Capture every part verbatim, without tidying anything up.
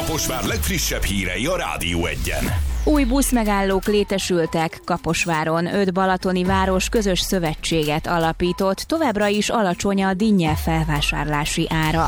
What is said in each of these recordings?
Kaposvár legfrissebb hírei a Rádió Egyen. Új buszmegállók létesültek Kaposváron. Öt balatoni város közös szövetséget alapított, továbbra is alacsony a dinnye felvásárlási ára.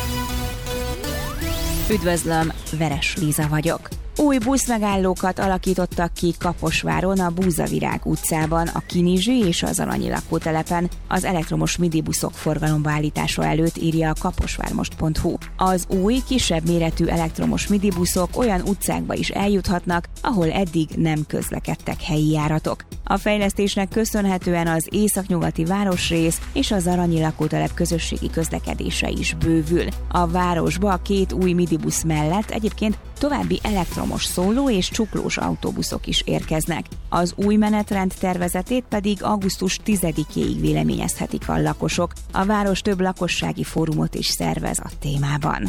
Üdvözlöm, Veres Líza vagyok. Új buszmegállókat alakítottak ki Kaposváron, a Búzavirág utcában, a Kinizsi és az Aranyi lakótelepen az elektromos midibuszok forgalomba állítása előtt, írja a kaposvármost pont hu. Az új, kisebb méretű elektromos midibuszok olyan utcákba is eljuthatnak, ahol eddig nem közlekedtek helyi járatok. A fejlesztésnek köszönhetően az északnyugati városrész és az Aranyi lakótelep közösségi közlekedése is bővül. A városba a két új midibusz mellett egyébként további elektromos szóló és csuklós autóbuszok is érkeznek. Az új menetrend tervezetét pedig augusztus tizedikéig véleményezhetik a lakosok. A város több lakossági fórumot is szervez a témában.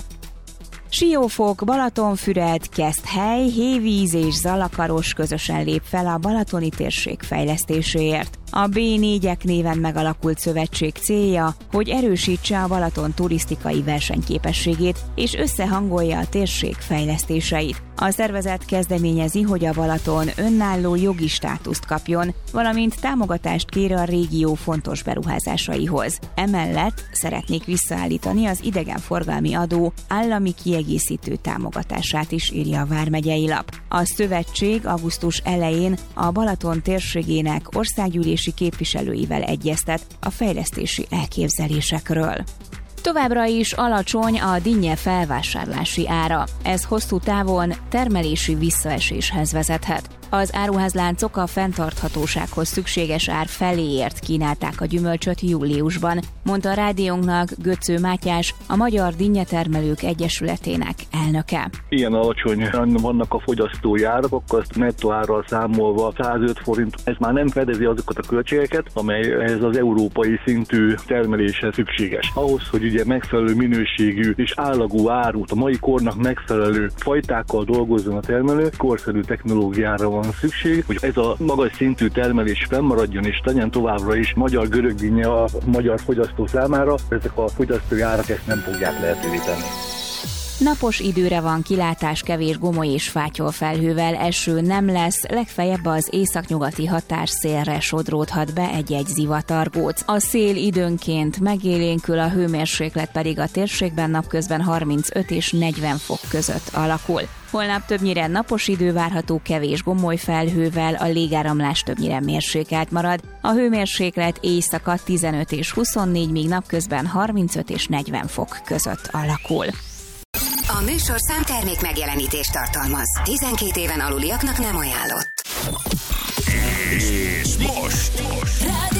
Siófok, Balatonfüred, Keszthely, Hévíz és Zalakaros közösen lép fel a balatoni térség fejlesztéséért. A bé négyek néven megalakult szövetség célja, hogy erősítse a Balaton turisztikai versenyképességét és összehangolja a térség fejlesztéseit. A szervezet kezdeményezi, hogy a Balaton önálló jogi státuszt kapjon, valamint támogatást kér a régió fontos beruházásaihoz. Emellett szeretnék visszaállítani az idegenforgalmi adó állami kiegészítő támogatását is, írja a vármegyei lap. A szövetség augusztus elején a Balaton térségének országgyűlési képviselőivel egyeztet a fejlesztési elképzelésekről. Továbbra is alacsony a dinnye felvásárlási ára. Ez hosszú távon termelési visszaeséshez vezethet. Az áruházláncok a fenntarthatósághoz szükséges ár feléért kínálták a gyümölcsöt júliusban, mondta a rádiónknak Götző Mátyás, a Magyar Dinnyetermelők Egyesületének elnöke. Ilyen alacsony vannak a fogyasztói árak, akkor azt nettó árral számolva százöt forint, ez már nem fedezi azokat a költségeket, amely ez az európai szintű termeléshez szükséges. Ahhoz, hogy ugye megfelelő minőségű és állagú árut, a mai kornak megfelelő fajtákkal dolgozzon a termelő, korszerű technológiára van szükség, hogy ez a magas szintű termelés fennmaradjon és legyen továbbra is magyar görögdinnye a magyar fogyasztó számára, ezek a fogyasztói árak ezt nem fogják lehetővé tenni. Napos időre van kilátás, kevés gomoly és fátyol felhővel, eső nem lesz, legfeljebb az északnyugati határszélre sodródhat be egy-egy zivatargóc. A szél időnként megélénkül, a hőmérséklet pedig a térségben napközben harmincöt és negyven fok között alakul. Holnap többnyire napos idő várható, kevés gomoly felhővel, a légáramlás többnyire mérsékelt marad. A hőmérséklet éjszaka tizenöt és huszonnégy, míg napközben harmincöt és negyven fok között alakul. A műsorszám termék megjelenítést tartalmaz. tizenkét éven aluliaknak nem ajánlott. És most! most.